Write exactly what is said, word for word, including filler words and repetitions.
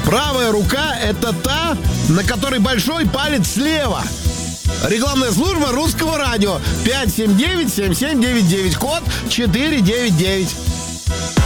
Правая рука – это та, на которой большой палец слева. Рекламная служба Русского радио. пять семь девять семь семь девять девять, код четыре девять девять.